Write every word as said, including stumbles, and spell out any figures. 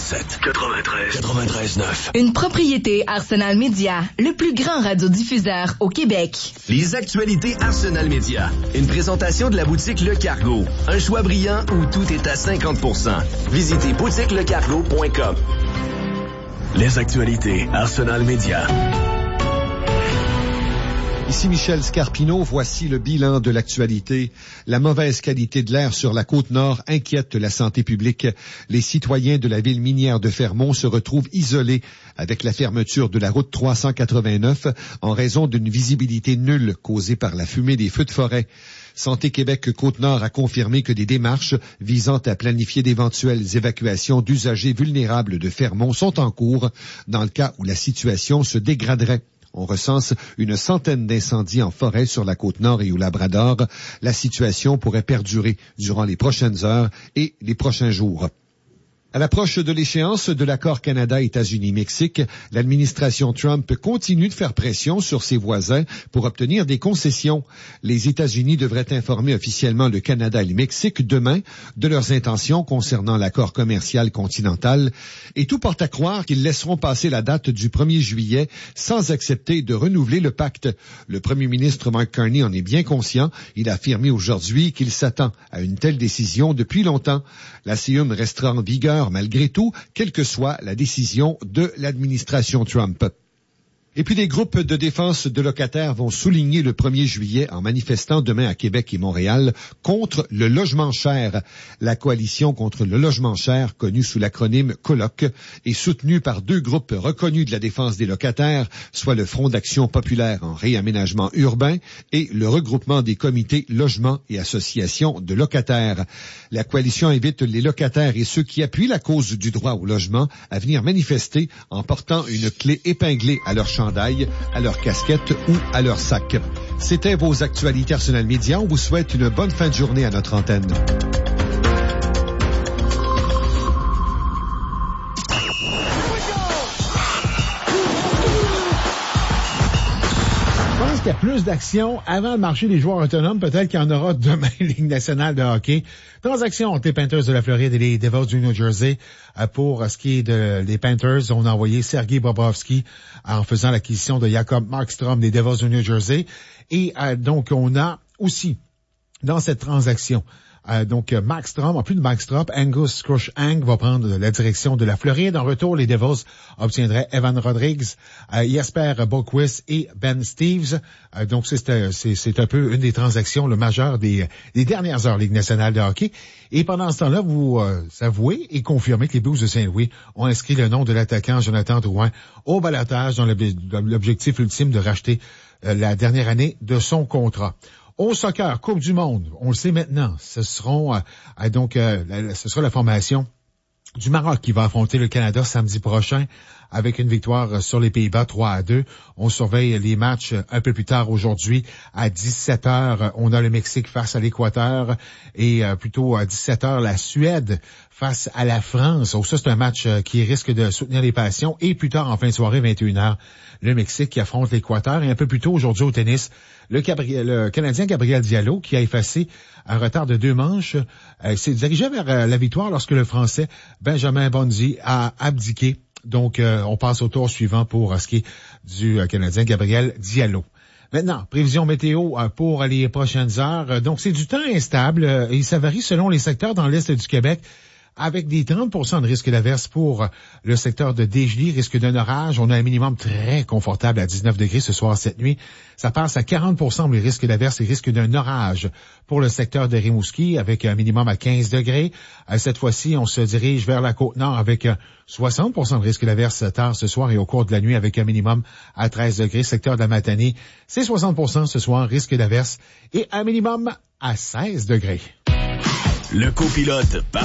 quatre-vingt-sept, quatre-vingt-treize, quatre-vingt-treize neuf. Une propriété Arsenal Média, le plus grand radiodiffuseur au Québec. Les actualités Arsenal Média. Une présentation de la boutique Le Cargo. Un choix brillant où tout est à cinquante pour cent. Visitez boutique le cargo point com. Les actualités Arsenal Média. Ici Michel Scarpino, voici le bilan de l'actualité. La mauvaise qualité de l'air sur la Côte-Nord inquiète la santé publique. Les citoyens de la ville minière de Fermont se retrouvent isolés avec la fermeture de la route trois cent quatre-vingt-neuf en raison d'une visibilité nulle causée par la fumée des feux de forêt. Santé Québec Côte-Nord a confirmé que des démarches visant à planifier d'éventuelles évacuations d'usagers vulnérables de Fermont sont en cours dans le cas où la situation se dégraderait. On recense une centaine d'incendies en forêt sur la Côte-Nord et au Labrador. La situation pourrait perdurer durant les prochaines heures et les prochains jours. À l'approche de l'échéance de l'accord Canada-États-Unis-Mexique, l'administration Trump continue de faire pression sur ses voisins pour obtenir des concessions. Les États-Unis devraient informer officiellement le Canada et le Mexique demain de leurs intentions concernant l'accord commercial continental. Et tout porte à croire qu'ils laisseront passer la date du premier juillet sans accepter de renouveler le pacte. Le premier ministre Mark Carney en est bien conscient. Il a affirmé aujourd'hui qu'il s'attend à une telle décision depuis longtemps. La C I U M restera en vigueur malgré tout, quelle que soit la décision de l'administration Trump. Et puis des groupes de défense de locataires vont souligner le premier juillet en manifestant demain à Québec et Montréal contre le logement cher. La coalition contre le logement cher, connue sous l'acronyme Coloc, est soutenue par deux groupes reconnus de la défense des locataires, soit le Front d'action populaire en réaménagement urbain et le regroupement des comités logements et associations de locataires. La coalition invite les locataires et ceux qui appuient la cause du droit au logement à venir manifester en portant une clé épinglée à leur chandail, à leur casquette ou à leur sac. C'était vos actualités Arsenal Média. On vous souhaite une bonne fin de journée à notre antenne. Je pense qu'il y a plus d'action avant le marché des joueurs autonomes. Peut-être qu'il y en aura demain, Ligue nationale de hockey. Transaction entre les Panthers de la Floride et les Devils du New Jersey. Pour ce qui est de, des Panthers, on a envoyé Sergei Bobrovsky en faisant l'acquisition de Jacob Markstrom des Devils du New Jersey. Et euh, donc, on a aussi, dans cette transaction, Euh, donc, Markstrom, en plus de Markstrom, Angus Crookshank va prendre la direction de la Floride. En retour, les Devils obtiendraient Evan Rodrigues, euh, Jesper Boquist et Ben Steves. Euh, donc, c'est, c'est, c'est un peu une des transactions le majeures des, des dernières heures Ligue nationale de hockey. Et pendant ce temps-là, vous euh, avouez et confirmez que les Blues de Saint-Louis ont inscrit le nom de l'attaquant Jonathan Drouin au ballottage dans l'objectif ultime de racheter euh, la dernière année de son contrat. Au soccer, Coupe du Monde, on le sait maintenant, ce seront euh, donc euh, la, ce sera la formation du Maroc qui va affronter le Canada samedi prochain avec une victoire sur les Pays-Bas trois à deux. On surveille les matchs un peu plus tard aujourd'hui à dix-sept heures. On a le Mexique face à l'Équateur et euh, plutôt à dix-sept heures la Suède face à la France. Oh, ça, c'est un match euh, qui risque de soutenir les passions. Et plus tard, en fin de soirée, vingt et une heures, le Mexique qui affronte l'Équateur. Et un peu plus tôt aujourd'hui au tennis, le, Cabri- le Canadien Gabriel Diallo qui a effacé un retard de deux manches euh, s'est dirigé vers euh, la victoire lorsque le Français Benjamin Bonzi a abdiqué. Donc, euh, on passe au tour suivant pour euh, ce qui est du euh, Canadien Gabriel Diallo. Maintenant, prévision météo euh, pour les prochaines heures. Euh, donc, c'est du temps instable euh, et ça varie selon les secteurs dans l'est du Québec, avec des trente pour cent de risque d'averse pour le secteur de Desjolies, risque d'un orage. On a un minimum très confortable à dix-neuf degrés ce soir, cette nuit. Ça passe à quarante pour cent pour les risques d'averse et risque d'un orage pour le secteur de Rimouski, avec un minimum à quinze degrés. Cette fois-ci, on se dirige vers la Côte-Nord avec soixante pour cent de risque d'averse tard ce soir et au cours de la nuit avec un minimum à treize degrés. Secteur de la Matanie, c'est soixante pour cent ce soir, risque d'averse et un minimum à seize degrés. Le copilote